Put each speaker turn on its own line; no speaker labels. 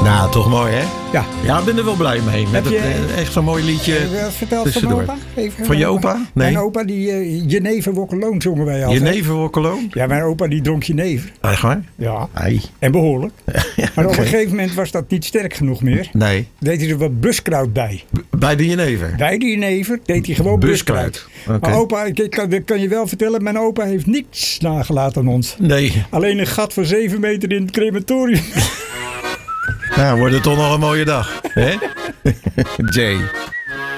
Nou, toch mooi, hè?
Ja.
Ja, ik ben er wel blij mee. Met echt zo'n mooi liedje.
Verteld van mijn opa? Even,
van je opa? Nee.
Mijn opa, die Jenever Wokkeloon zongen wij altijd.
Jenever Wokkeloon?
Ja, mijn opa die dronk Jenever.
Echt waar?
Ja.
Ai.
En behoorlijk.
Ja,
maar op een gegeven moment was dat niet sterk genoeg meer.
Nee.
Deed hij er wat buskruid bij.
Bij de Jenever?
Bij de Jenever deed hij gewoon buskruid.
Okay.
Maar opa, ik kan je wel vertellen, mijn opa heeft niets nagelaten aan ons.
Nee.
Alleen een gat van 7 meter in het crematorium.
Nou, wordt het toch nog een mooie dag, hè? Jay.